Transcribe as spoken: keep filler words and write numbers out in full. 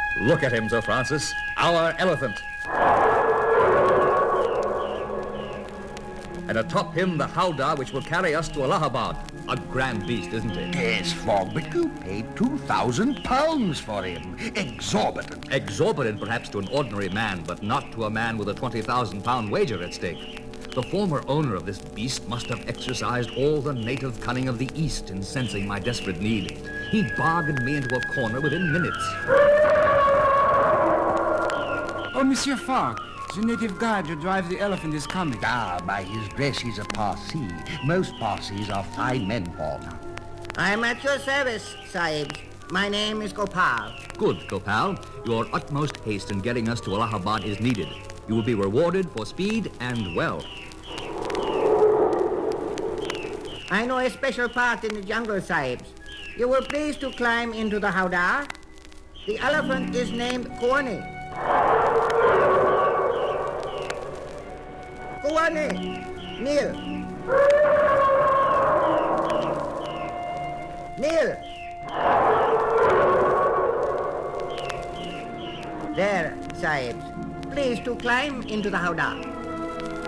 Look at him, Sir Francis. Our elephant. And atop him, the howdah which will carry us to Allahabad. A grand beast, isn't it? Yes, Fogg, but you paid two thousand pounds for him. Exorbitant. Exorbitant, perhaps, to an ordinary man, but not to a man with a twenty thousand pound wager at stake. The former owner of this beast must have exercised all the native cunning of the East in sensing my desperate need. He bargained me into a corner within minutes. Oh, Monsieur Fogg, the native guide who drives the elephant is coming. Ah, by his dress he's a Parsee. Most Parsees are fine men, Fogg. I am at your service, Sahib. My name is Gopal. Good, Gopal. Your utmost haste in getting us to Allahabad is needed. You will be rewarded for speed and well. I know a special path in the jungle, Sahibs. You will please to climb into the howdah. The elephant is named Kuwani. Kuwani, kneel. Kneel. There, Sahibs. Please to climb into the howdah.